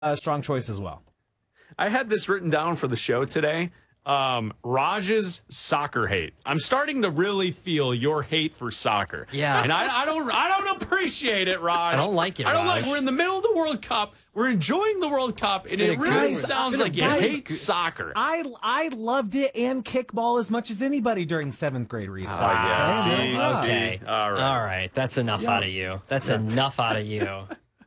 strong choice as well. I had this written down for the show today. Raj's soccer hate. I'm starting to really feel your hate for soccer. Yeah. And I don't appreciate it, Raj. I don't like it, I don't Raj. like. We're in the middle of the World Cup. We're enjoying the World Cup, and it really sounds like you hate soccer. I loved it and kickball as much as anybody during 7th grade recess. Okay. All right. That's enough out of you. That's enough out of you.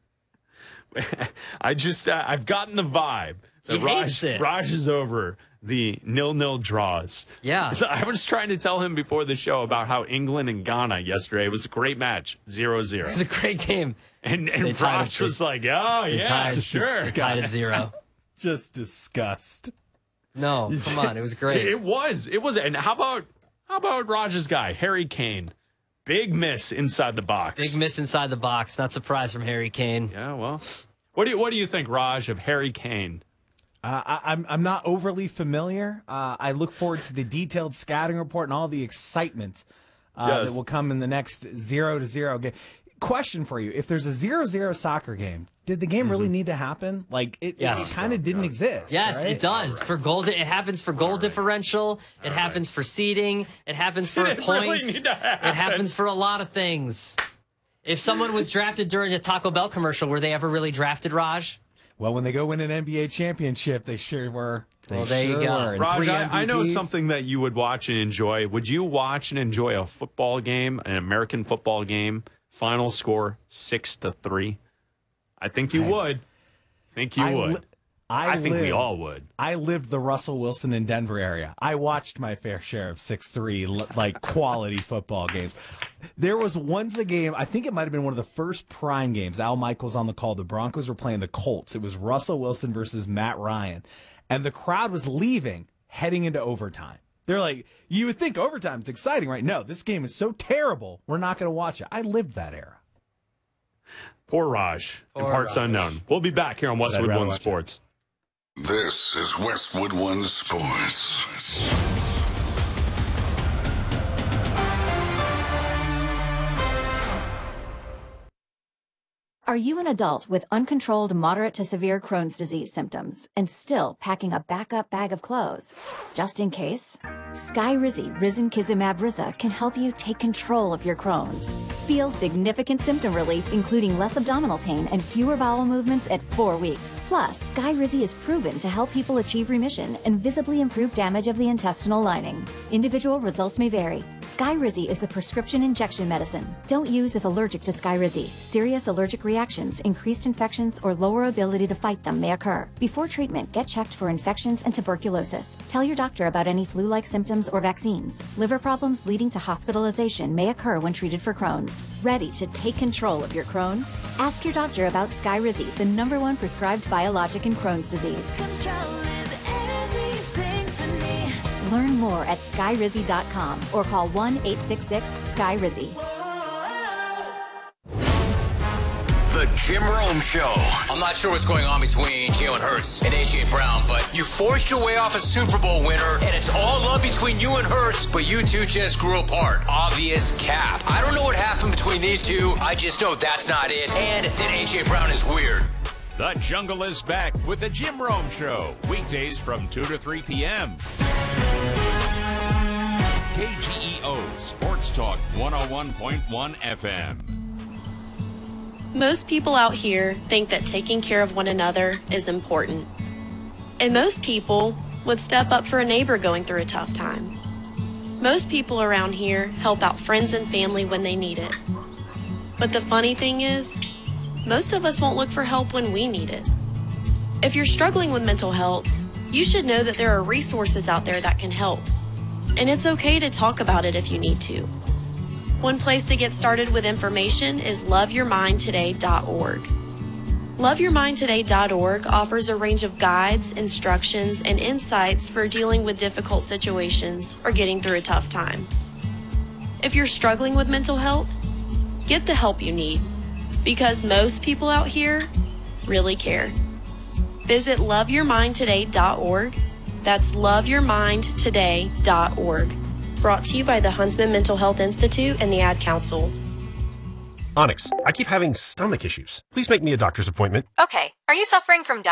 I've gotten the vibe that Raj is over the 0-0 draws. Yeah. I was trying to tell him before the show about how England and Ghana yesterday, it was a great match, 0-0. It was a great game. And Raj was like, oh, yeah, sure. Tied at 0. Just disgust. No, come on. It was great. It was. And how about Raj's guy, Harry Kane? Big miss inside the box. Big miss inside the box. Not surprised from Harry Kane. Yeah, well, what do you think, Raj, of Harry Kane? I'm not overly familiar. I look forward to the detailed scouting report and all the excitement that will come in the next 0-0 game. Question for you: if there's a 0-0 soccer game, did the game really need to happen? Like it kind of didn't exist. Yes, right? it does. For goal, it happens for goal differential. It happens for seeding. It happens for points. Really need to happen? It happens for a lot of things. If someone was drafted during a Taco Bell commercial, were they ever really drafted, Raj? Well, when they go win an NBA championship, they sure were. Well, there you go. Raj, I know something that you would watch and enjoy. Would you watch and enjoy a football game, an American football game, final score 6-3? I think you would. I think we all would. I lived the Russell Wilson in Denver area. I watched my fair share of 6-3 like quality football games. There was once a game, I think it might have been one of the first prime games. Al Michaels on the call. The Broncos were playing the Colts. It was Russell Wilson versus Matt Ryan. And the crowd was leaving, heading into overtime. They're like, you would think overtime's exciting, right? No, this game is so terrible, we're not going to watch it. I lived that era. Poor Raj in parts unknown. We'll be back here on Westwood One Sports. This is Westwood One Sports. Are you an adult with uncontrolled moderate to severe Crohn's disease symptoms and still packing a backup bag of clothes? Just in case? Skyrizi Risankizumab Riza can help you take control of your Crohn's. Feel significant symptom relief, including less abdominal pain and fewer bowel movements at 4 weeks. Plus, Skyrizi is proven to help people achieve remission and visibly improve damage of the intestinal lining. Individual results may vary. Skyrizi is a prescription injection medicine. Don't use if allergic to Skyrizi. Serious allergic reactions, increased infections, or lower ability to fight them may occur. Before treatment, get checked for infections and tuberculosis. Tell your doctor about any flu-like symptoms or vaccines. Liver problems leading to hospitalization may occur when treated for Crohn's. Ready to take control of your Crohn's? Ask your doctor about Skyrizi, the #1 prescribed biologic in Crohn's disease. Control is everything to me. Learn more at skyrizi.com or call 1-866-SKYRIZI. The Jim Rome Show. I'm not sure what's going on between Jalen Hurts and A.J. Brown, but you forced your way off a Super Bowl winner, and it's all love between you and Hurts, but you two just grew apart. Obvious cap. I don't know what happened between these two. I just know that's not it, and that A.J. Brown is weird. The Jungle is back with the Jim Rome Show, weekdays from 2 to 3 p.m. KGEO Sports Talk 101.1 FM. Most people out here think that taking care of one another is important. And most people would step up for a neighbor going through a tough time. Most people around here help out friends and family when they need it. But the funny thing is, most of us won't look for help when we need it. If you're struggling with mental health, you should know that there are resources out there that can help. And it's okay to talk about it if you need to. One place to get started with information is loveyourmindtoday.org. Loveyourmindtoday.org offers a range of guides, instructions, and insights for dealing with difficult situations or getting through a tough time. If you're struggling with mental health, get the help you need, because most people out here really care. Visit loveyourmindtoday.org. That's loveyourmindtoday.org. Brought to you by the Huntsman Mental Health Institute and the Ad Council. Onyx, I keep having stomach issues. Please make me a doctor's appointment. Okay. Are you suffering from